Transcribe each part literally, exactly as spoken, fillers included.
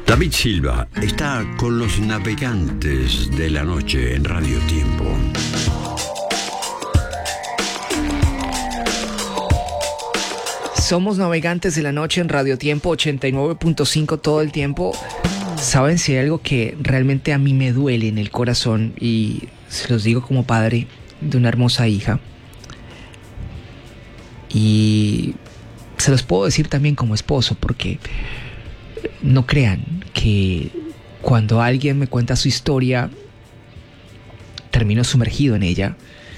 David Silva está con los navegantes de la noche en Radio Tiempo. Somos navegantes de la noche en Radio Tiempo ochenta y nueve punto cinco todo el tiempo. ¿Saben si hay algo que realmente a mí me duele en el corazón? Y se los digo como padre de una hermosa hija. Y se los puedo decir también como esposo, porque no crean que cuando alguien me cuenta su historia, termino sumergido en ella.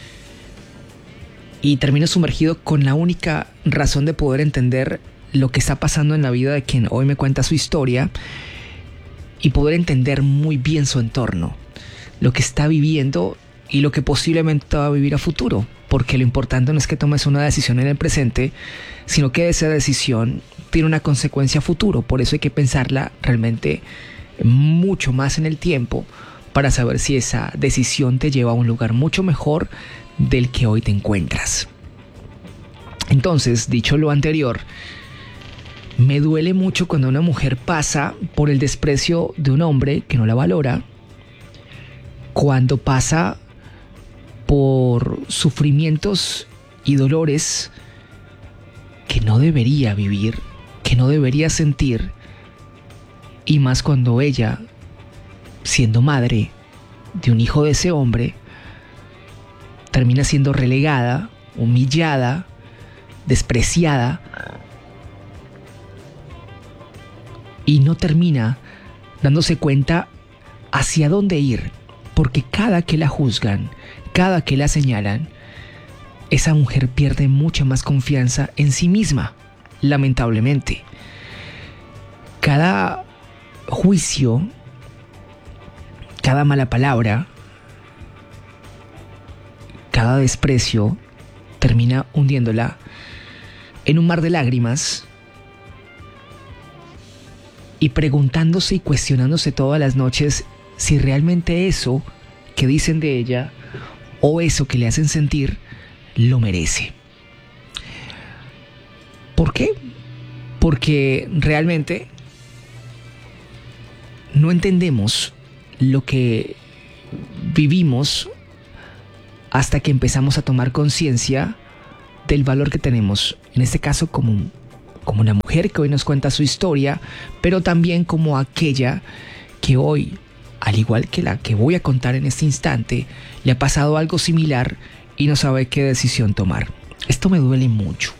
Y termino sumergido con la única razón de poder entender lo que está pasando en la vida de quien hoy me cuenta su historia y poder entender muy bien su entorno, lo que está viviendo y lo que posiblemente va a vivir a futuro. Porque lo importante no es que tomes una decisión en el presente, sino que esa decisión tiene una consecuencia a futuro. Por eso hay que pensarla realmente mucho más en el tiempo para saber si esa decisión te lleva a un lugar mucho mejor del que hoy te encuentras. Entonces, dicho lo anterior, me duele mucho cuando una mujer pasa por el desprecio de un hombre que no la valora, cuando pasa por sufrimientos y dolores que no debería vivir, que no debería sentir, y más cuando ella, siendo madre de un hijo de ese hombre, termina siendo relegada, humillada, despreciada, y no termina dándose cuenta hacia dónde ir, porque cada que la juzgan, cada que la señalan, esa mujer pierde mucha más confianza en sí misma, lamentablemente. Cada juicio, cada mala palabra, cada desprecio termina hundiéndola en un mar de lágrimas y preguntándose y cuestionándose todas las noches si realmente eso que dicen de ella o eso que le hacen sentir lo merece. ¿Por qué? Porque realmente no entendemos lo que vivimos hasta que empezamos a tomar conciencia del valor que tenemos, en este caso como, como una mujer que hoy nos cuenta su historia, pero también como aquella que hoy, al igual que la que voy a contar en este instante, le ha pasado algo similar y no sabe qué decisión tomar. Esto me duele mucho.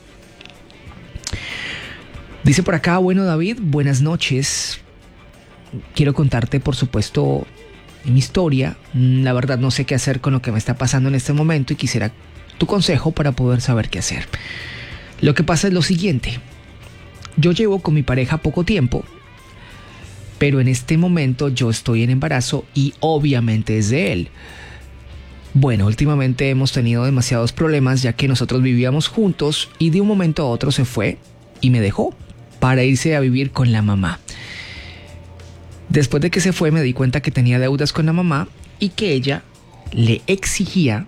Dice por acá, bueno David, buenas noches. Quiero contarte, por supuesto, mi historia. La verdad no sé qué hacer con lo que me está pasando en este momento y quisiera tu consejo para poder saber qué hacer. Lo que pasa es lo siguiente. Yo llevo con mi pareja poco tiempo, pero en este momento yo estoy en embarazo y obviamente es de él. Bueno, últimamente hemos tenido demasiados problemas ya que nosotros vivíamos juntos y de un momento a otro se fue y me dejó para irse a vivir con la mamá. Después de que se fue me di cuenta que tenía deudas con la mamá y que ella le exigía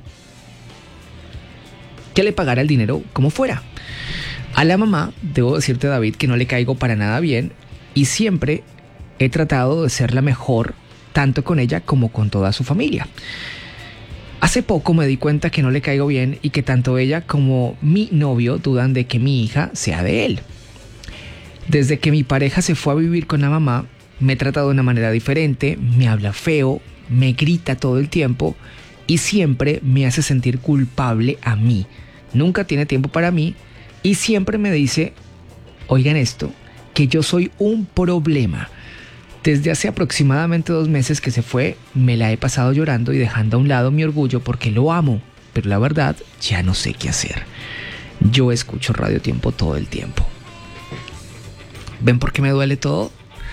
que le pagara el dinero como fuera. A la mamá, debo decirte David, que no le caigo para nada bien y siempre he tratado de ser la mejor tanto con ella como con toda su familia. Hace poco me di cuenta que no le caigo bien y que tanto ella como mi novio dudan de que mi hija sea de él. Desde que mi pareja se fue a vivir con la mamá, me trata de una manera diferente, me habla feo, me grita todo el tiempo y siempre me hace sentir culpable a mí. Nunca tiene tiempo para mí y siempre me dice, oigan esto, que yo soy un problema. Desde hace aproximadamente dos meses que se fue, me la he pasado llorando y dejando a un lado mi orgullo porque lo amo, pero la verdad ya no sé qué hacer. Yo escucho Radio Tiempo todo el tiempo. ¿Ven por qué me duele todo?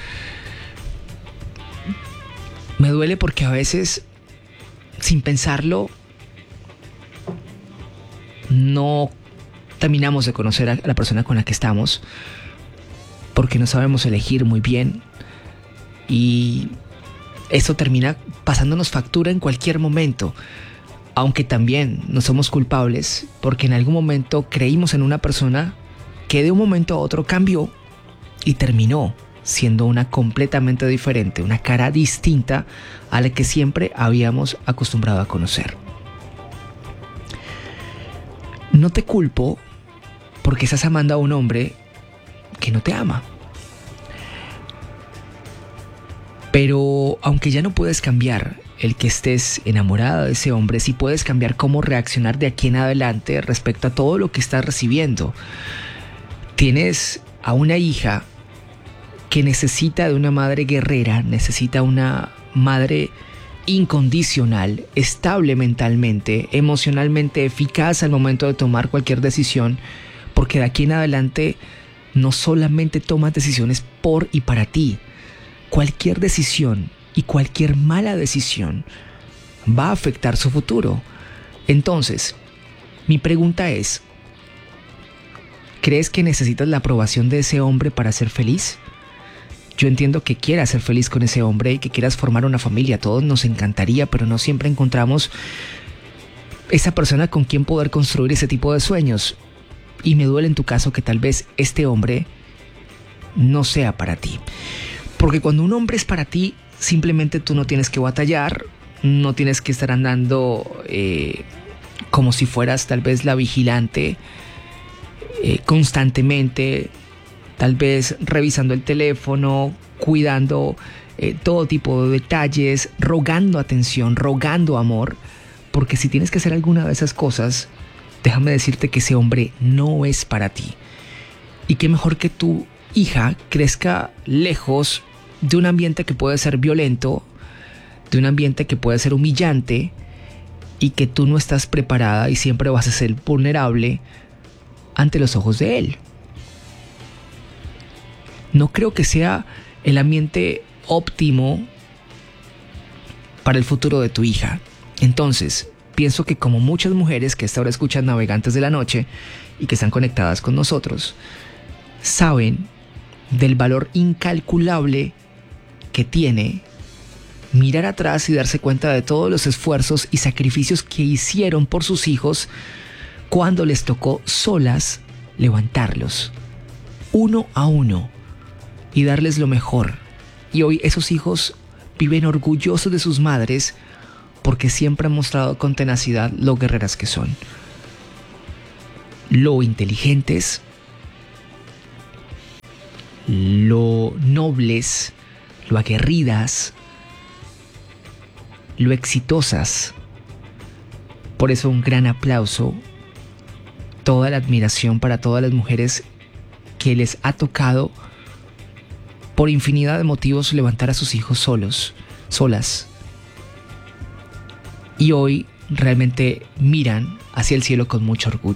Me duele porque a veces, sin pensarlo, no terminamos de conocer a la persona con la que estamos porque no sabemos elegir muy bien y eso termina pasándonos factura en cualquier momento, aunque también no somos culpables porque en algún momento creímos en una persona que de un momento a otro cambió y terminó siendo una completamente diferente, una cara distinta a la que siempre habíamos acostumbrado a conocer. No te culpo porque estás amando a un hombre que no te ama. Pero aunque ya no puedes cambiar el que estés enamorada de ese hombre, sí puedes cambiar cómo reaccionar de aquí en adelante respecto a todo lo que estás recibiendo. Tienes a una hija que necesita de una madre guerrera, necesita una madre incondicional, estable mentalmente, emocionalmente eficaz al momento de tomar cualquier decisión, porque de aquí en adelante no solamente tomas decisiones por y para ti. Cualquier decisión y cualquier mala decisión va a afectar su futuro. Entonces, mi pregunta es, ¿crees que necesitas la aprobación de ese hombre para ser feliz? Yo entiendo que quieras ser feliz con ese hombre y que quieras formar una familia. A todos nos encantaría, pero no siempre encontramos esa persona con quien poder construir ese tipo de sueños. Y me duele en tu caso que tal vez este hombre no sea para ti. Porque cuando un hombre es para ti, simplemente tú no tienes que batallar, no tienes que estar andando eh, como si fueras tal vez la vigilante eh, constantemente, tal vez revisando el teléfono, cuidando eh, todo tipo de detalles, rogando atención, rogando amor, porque si tienes que hacer alguna de esas cosas, déjame decirte que ese hombre no es para ti. Y qué mejor que tu hija crezca lejos de un ambiente que puede ser violento, de un ambiente que puede ser humillante y que tú no estás preparada y siempre vas a ser vulnerable ante los ojos de él. No creo que sea el ambiente óptimo para el futuro de tu hija. Entonces, pienso que como muchas mujeres que hasta ahora escuchan Navegantes de la Noche y que están conectadas con nosotros, saben del valor incalculable que tiene mirar atrás y darse cuenta de todos los esfuerzos y sacrificios que hicieron por sus hijos cuando les tocó solas levantarlos, uno a uno, y darles lo mejor. Y hoy esos hijos viven orgullosos de sus madres porque siempre han mostrado con tenacidad lo guerreras que son, lo inteligentes, lo nobles, lo aguerridas, lo exitosas. Por eso un gran aplauso, toda la admiración para todas las mujeres que les ha tocado por infinidad de motivos levantar a sus hijos solos, solas. Y hoy realmente miran hacia el cielo con mucho orgullo.